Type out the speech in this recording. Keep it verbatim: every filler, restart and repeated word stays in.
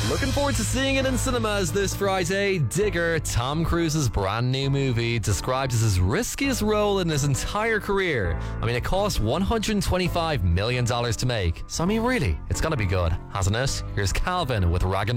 Looking forward to seeing it in cinemas this Friday. Digger, Tom Cruise's brand new movie, described as his riskiest role in his entire career. I mean, it cost one hundred twenty-five million dollars to make. So, I mean, really, it's gonna be good, hasn't it? Here's Calvin with Rag and